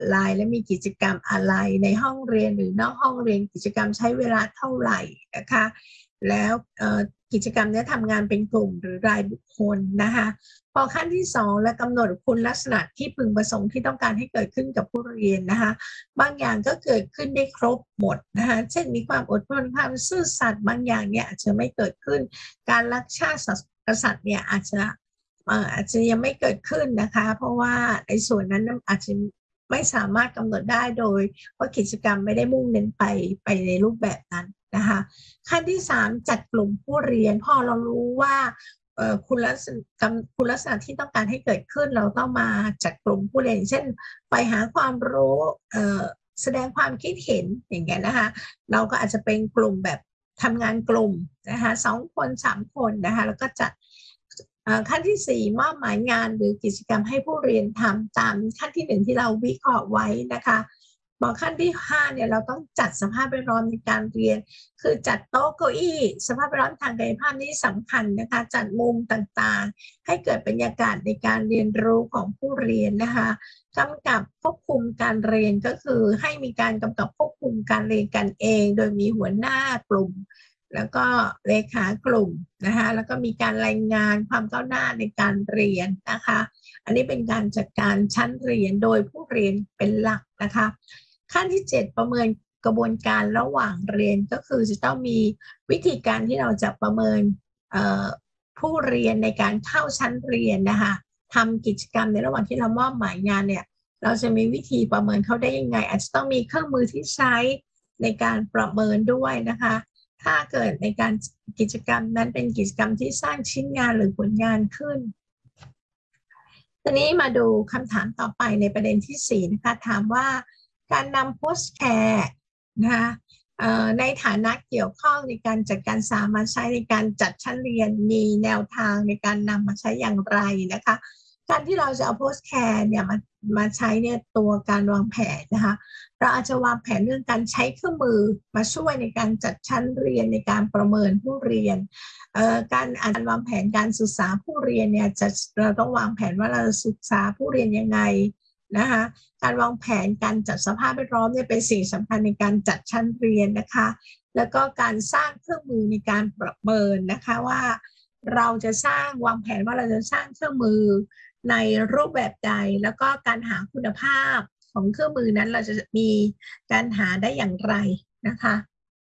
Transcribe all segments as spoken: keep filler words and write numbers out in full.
อะไรและมีกิจกรรมอะไรในห้องเรียนหรือนอกห้องเรียนกิจกรรมใช้เวลาเท่าไหร่นะคะแล้วกิจกรรมนี้ทำงานเป็นกลุ่มหรือรายบุคคลนะคะพอขั้นที่สองและกำหนดคุณลักษณะที่พึงประสงค์ที่ต้องการให้เกิดขึ้นกับผู้เรียนนะคะบางอย่างก็เกิดขึ้นได้ครบหมดนะคะเช่นมีความอดทนความซื่อสัตย์บางอย่างเนี่ยอาจจะไม่เกิดขึ้นการรักชาติกษัตริย์เนี่ยอาจจะอาจจะยังไม่เกิดขึ้นนะคะเพราะว่าในส่วนนั้นอาจจะไม่สามารถกำหนดได้โดยเพราะกิจกรรมไม่ได้มุ่งเน้นไปไปในรูปแบบนั้นนะคะขั้นที่สามจัดกลุ่มผู้เรียนพอเรารู้ว่าคุณลักษณะคุณลักษณะที่ต้องการให้เกิดขึ้นเราต้องมาจัดกลุ่มผู้เรียนเช่นไปหาความรู้แสดงความคิดเห็นอย่างเงี้ยนะคะเราก็อาจจะเป็นกลุ่มแบบทำงานกลุ่มนะคะสองคนสามคนนะคะแล้วก็จัดขั้นที่สี่มอบหมายงานหรือกิจกรรมให้ผู้เรียนทำตามขั้นที่หนึ่งที่เราวิเคราะห์ไว้นะคะบอกขั้นที่ห้าเนี่ยเราต้องจัดสภาพแวดล้อมในการเรียนคือจัดโต๊ะเก้าอี้สภาพแวดล้อมทางกายภาพนี้สำคัญนะคะจัดมุมต่างๆให้เกิดบรรยากาศในการเรียนรู้ของผู้เรียนนะคะกำกับควบคุมการเรียนก็คือให้มีการกำกับควบคุมการเรียนกันเองโดยมีหัวหน้ากลุ่มแล้วก็เลขากลุ่มนะคะแล้วก็มีการรายงานความก้าวหน้าในการเรียนนะคะอันนี้เป็นการจัดการชั้นเรียนโดยผู้เรียนเป็นหลักนะคะขั้นที่เจ็ดประเมินกระบวนการระหว่างเรียนก็คือจะต้องมีวิธีการที่เราจะประเมินผู้เรียนในการเข้าชั้นเรียนนะคะทำกิจกรรมในระหว่างที่เรามอบหมายงานเนี่ยเราจะมีวิธีประเมินเขาได้ยังไงอาจจะต้องมีเครื่องมือที่ใช้ในการประเมินด้วยนะคะถ้าเกิดในการกิจกรรมนั้นเป็นกิจกรรมที่สร้างชิ้นงานหรือผลงานขึ้นทีนี้มาดูคำถามต่อไปในประเด็นที่สี่นะคะถามว่าการนำโพสต์แคร์นะคะในฐานะเกี่ยวข้องในการจัดการสามัญใช้ในการจัดชั้นเรียนมีแนวทางในการนำมาใช้อย่างไรนะคะการที่เราจะเอาโพสต์แคร์เนี่ยมามาใช้เนี่ยตัวการวางแผนนะคะเราอาจจะวางแผนเรื่องการใช้เครื่องมือมาช่วยในการจัดชั้นเรียนในการประเมินผู้เรียนการอ่านวางแผนการศึกษาผู้เรียนเนี่ยจะเราต้องวางแผนว่าเราศึกษาผู้เรียนยังไงนะคะการวางแผนการจัดสภาพแวดล้อมเนี่ยเป็นสิ่งสำคัญในการจัดชั้นเรียนนะคะแล้วก็การสร้างเครื่องมือในการประเมินนะคะว่าเราจะสร้างวางแผนว่าเราจะสร้างเครื่องมือในรูปแบบใดแล้วก็การหาคุณภาพของเครื่องมือนั้นเราจะมีการหาได้อย่างไรนะคะ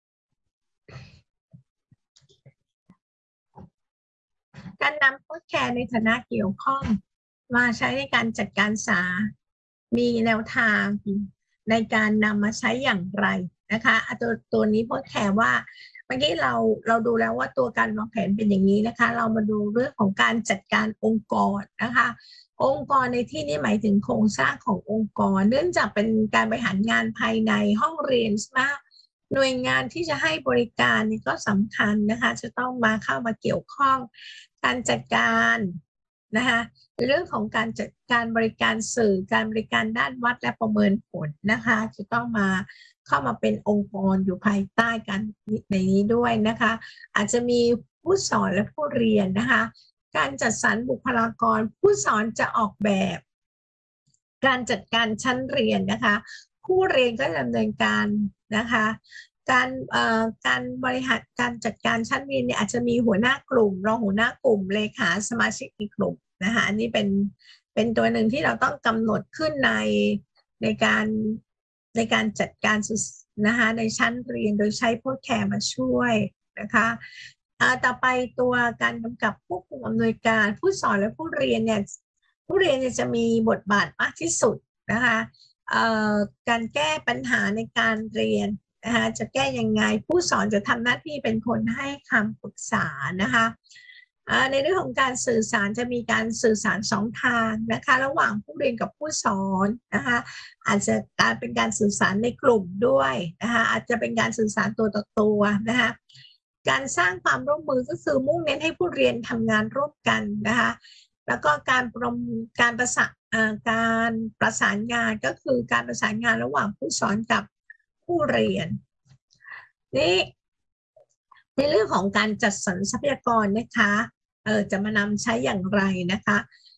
การนำโพสต์แคร์ในฐานะเกี่ยวข้องมาใช้ในการจัดการสามีแนวทางในการนำมาใช้อย่างไรนะคะตัวตัวนี้โพสต์แคร์ว่าเมื่อกี้เราเราดูแล้วว่าตัวการวางแผนเป็นอย่างนี้นะคะเรามาดูเรื่องของการจัดการองค์กรนะคะองค์กรในที่นี้หมายถึงโครงสร้างขององค์กรเนื่องจากเป็นการบริหารงานภายในห้องเรียนใช่ไหมหน่วยงานที่จะให้บริการนี่ก็สำคัญนะคะจะต้องมาเข้ามาเกี่ยวข้องการจัดการนะคะในเรื่องของการจัดการบริการสื่อการบริการด้านวัดและประเมินผลนะคะจะต้องมาเข้ามาเป็นองค์กรอยู่ภายใต้กันในนี้ด้วยนะคะอาจจะมีผู้สอนและผู้เรียนนะคะการจัดสรรบุคลากรผู้สอนจะออกแบบการจัดการชั้นเรียนนะคะผู้เรียนก็ดำเนินการนะคะการการบริหารการจัดการชั้นเรียนเนี่ยอาจจะมีหัวหน้ากลุ่มรองหัวหน้ากลุ่มเลขาสมาชิกในกลุ่มนะคะอันนี้เป็นเป็นตัวหนึ่งที่เราต้องกำหนดขึ้นในในการในการจัดการนะคะในชั้นเรียนโดยใช้โพสต์แคร์มาช่วยนะคะต่อไปตัวการกำกับควบคุมอำนวยการผู้สอนและผู้เรียนเนี่ยผู้เรียนจะมีบทบาทมากที่สุดนะคะการแก้ปัญหาในการเรียนนะคะจะแก้ยังไงผู้สอนจะทำหน้าที่เป็นคนให้คำปรึกษานะคะในเรื่องของการสื่อสารจะมีการสื่อสารสองทางนะคะระหว่างผู้เรียนกับผู้สอนนะคะอาจจะการเป็นการสื่อสารในกลุ่มด้วยนะคะอาจจะเป็นการสื่อสารตัวต่อตัวนะคะการสร้างความร่วมมือก็คือมุ่งเน้นให้ผู้เรียนทำงานร่วมกันนะคะแล้วก็การประการประสานการประสานงานก็คือการประสานงานระหว่างผู้สอนกับผู้เรียนนี่ในเรื่องของการจัดสรรทรัพยากรนะคะเออจะมานำใช้อย่างไรนะคะ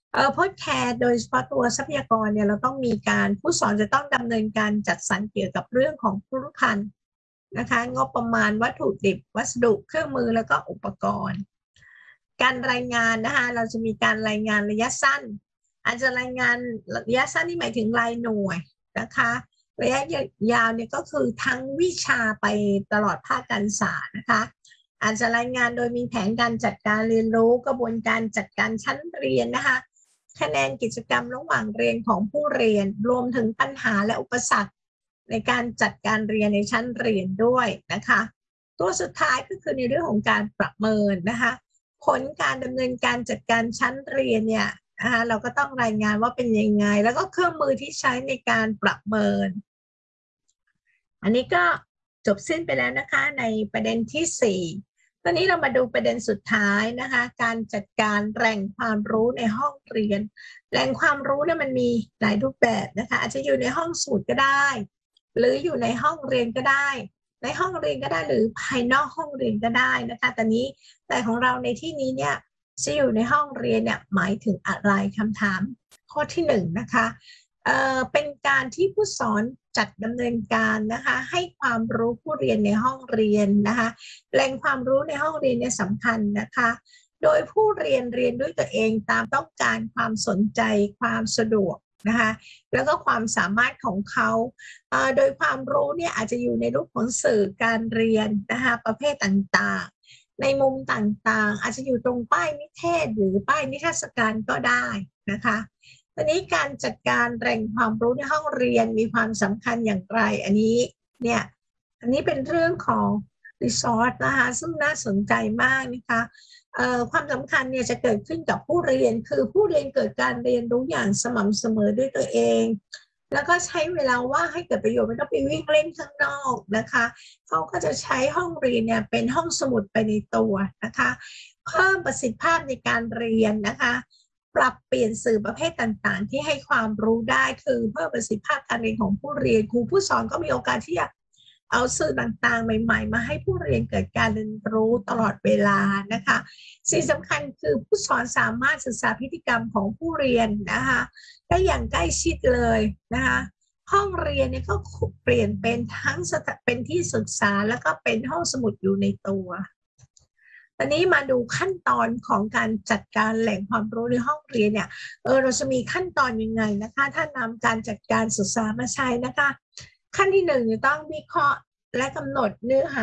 เอ่อพอดแคสต์โดยเฉพาะตัวทรัพยากรเนี่ยเราต้องมีการผู้สอนจะต้องดำเนินการจัดสรรเกี่ยวกับเรื่องของผู้รู้พันนะคะงบประมาณวัตถุดิบวัสดุเครื่องมือแล้วก็อุปกรณ์การรายงานนะคะเราจะมีการรายงานระยะสั้นอาจจะรายงานระยะสั้นนี่หมายถึงรายหน่วยนะคะระยะยาวเนี่ยก็คือทั้งวิชาไปตลอดภาคการศึกษานะคะอาจจะรายงานโดยมีแผนการจัดการเรียนรู้กระบวนการจัดการชั้นเรียนนะคะคะแนนกิจกรรมระหว่างเรียนของผู้เรียนรวมถึงปัญหาและอุปสรรคในการจัดการเรียนในชั้นเรียนด้วยนะคะตัวสุดท้ายก็คือในเรื่องของการประเมินนะคะผลการดำเนินการจัดการชั้นเรียนเนี่ยนะคะเราก็ต้องรายงานว่าเป็นยังไงแล้วก็เครื่องมือที่ใช้ในการประเมินอันนี้ก็จบสิ้นไปแล้วนะคะในประเด็นที่สี่ตอนนี้เรามาดูประเด็นสุดท้ายนะคะการจัดการแหล่งความรู้ในห้องเรียนแหล่งความรู้เนี่ยมันมีหลายรูปแบบนะคะอาจจะอยู่ในห้องสมุดก็ได้หรืออยู่ในห้องเรียนก็ได้ในห้องเรียนก็ได้หรือภายนอกห้องเรียนก็ได้นะคะแต่นี้แต่ของเราในที่นี้เนี่ยจะอยู่ในห้องเรียนเนี่ยหมายถึงอะไรคำถามข้อที่หนึ่งนะคะเอ่อเป็นการที่ผู้สอนจัดดำเนินการนะคะให้ความรู้ผู้เรียนในห้องเรียนนะคะแหล่งความรู้ในห้องเรียนเนี่ยสำคัญนะคะโดยผู้เรียนเรียนด้วยตัวเองตามต้องการความสนใจความสะดวกนะคะแล้วก็ความสามารถของเขาโดยความรู้เนี่ยอาจจะอยู่ในรูปของสื่อการเรียนนะคะประเภทต่างๆในมุมต่างๆอาจจะอยู่ตรงป้ายนิเทศหรือป้ายนิทรรศการก็ได้นะคะทีนี้การจัดการแหล่งความรู้ในห้องเรียนมีความสำคัญอย่างไรอันนี้เนี่ยอันนี้เป็นเรื่องของ resource นะคะซึ่งน่าสนใจมากนะคะความสำคัญเนี่ยจะเกิดขึ้นกับผู้เรียนคือผู้เรียนเกิดการเรียนรู้อย่างสม่ำเสมอด้วยตัวเองแล้วก็ใช้เวลาว่างให้เกิดประโยชน์ไม่ต้องไปวิ่งเล่นข้างนอกนะคะเขาก็จะใช้ห้องเรียนเนี่ยเป็นห้องสมุดไปในตัวนะคะเพิ่มประสิทธิภาพในการเรียนนะคะปรับเปลี่ยนสื่อประเภทต่างๆที่ให้ความรู้ได้คือเพิ่มประสิทธิภาพการเรียนของผู้เรียนครูผู้สอนก็มีโอกาสที่จะเอาสื่อต่างๆใหม่ๆมาให้ผู้เรียนเกิดการเรียนรู้ตลอดเวลานะคะสิ่งสำคัญคือผู้สอนสามารถศึกษาพฤติกรรมของผู้เรียนนะคะได้อย่างใกล้ชิดเลยนะคะห้องเรียนเนี่ยก็เปลี่ยนเป็นทั้งเป็นที่ศึกษาแล้วก็เป็นห้องสมุดอยู่ในตัวตอนนี้มาดูขั้นตอนของการจัดการแหล่งความรู้ในห้องเรียนเนี่ยเออเราจะมีขั้นตอนยังไงนะคะถ้านำการจัดการศึกษามาใช้นะคะขั้นที่หนึ่งต้องวิเคราะห์และกำหนดเนื้อหา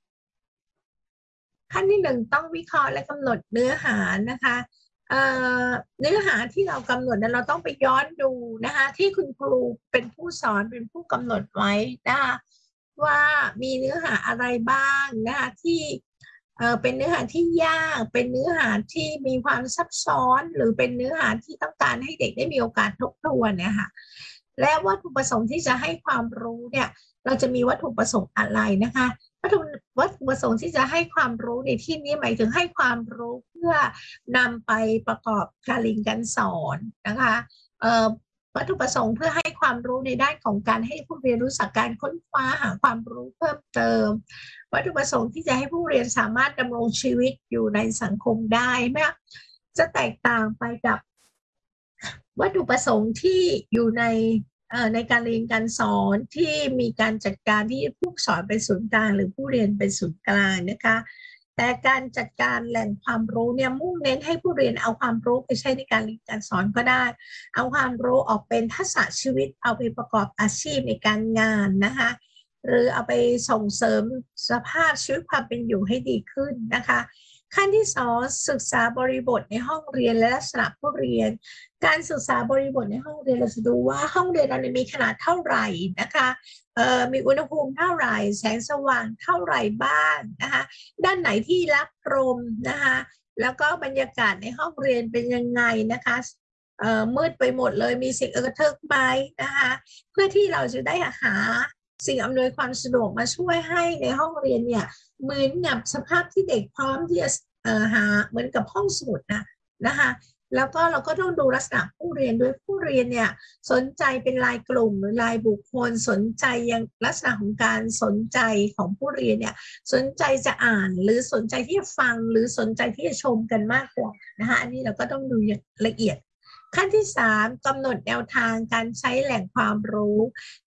ขั้นที่หนึ่งต้องวิเคราะห์และกำหนดเนื้อหานะคะเอ่อเนื้อหาที่เรากำหนดนั้นเราต้องไปย้อนดูนะคะที่คุณครูเป็นผู้สอนเป็นผู้กำหนดไว้นะคะว่ามีเนื้อหาอะไรบ้างนะคะที่เอ่อเป็นเนื้อหาที่ยากเป็นเนื้อหาที่มีความซับซ้อนหรือเป็นเนื้อหาที่ต้องการให้เด็กได้มีโอกาสทบทวนเนี่ยค่ะและวัตถุประสงค์ที่จะให้ความรู้เนี่ยเราจะมีวัตถุประสงค์อะไรนะคะวัตถุวัตถุประสงค์ที่จะให้ความรู้ในที่นี้หมายถึงให้ความรู้เพื่อนำไปประกอบการเรียนการสอนนะคะเอ่อวัตถุประสงค์เพื่อให้ความรู้ในด้านของการให้ผู้เรียนรู้จักการค้นคว้าหาความรู้เพิ่มเติมวัตถุประสงค์ที่จะให้ผู้เรียนสามารถดำรงชีวิตอยู่ในสังคมได้ไหมจะแตกต่างไปกับวัตถุประสงค์ที่อยู่ในในการเรียนการสอนที่มีการจัดการที่ผู้สอนเป็นศูนย์กลางหรือผู้เรียนเป็นศูนย์กลางนะคะแต่การจัดการแหล่งความรู้เนี่ยมุ่งเน้นให้ผู้เรียนเอาความรู้ไปใช้ในการเรียนการสอนก็ได้เอาความรู้ออกเป็นทักษะชีวิตเอาไปประกอบอาชีพในการงานนะคะหรือเอาไปส่งเสริมสภาพชีวิตความเป็นอยู่ให้ดีขึ้นนะคะขั้นที่สองศึกษาบริบทในห้องเรียนและลักษณะผู้เรียนการศึกษาบริบทในห้องเรียนเราจะดูว่าห้องเรียนเรามีขนาดเท่าไหร่นะคะมีอุณหภูมิเท่าไหร่แสงสว่างเท่าไหร่บ้างนะคะด้านไหนที่รับลมนะคะแล้วก็บรรยากาศในห้องเรียนเป็นยังไงนะคะมืดไปหมดเลยมีเสียงกระเทิกไหมนะคะเพื่อที่เราจะได้หาสิ่งอำนวยความสะดวกมาช่วยให้ในห้องเรียนเนี่ยเหมือนกับสภาพที่เด็กพร้อมที่จะหาเหมือนกับห้องสมุดนะนะคะแล้วก็เราก็ต้องดูลักษณะผู้เรียนด้วยผู้เรียนเนี่ยสนใจเป็นรายกลุ่มหรือรายบุคคลสนใจยังลักษณะของการสนใจของผู้เรียนเนี่ยสนใจจะอ่านหรือสนใจที่จะฟังหรือสนใจที่จะชมกันมากกว่านะคะอันนี้เราก็ต้องดูอย่างละเอียดขั้นที่สามกำหนดแนวทางการใช้แหล่งความรู้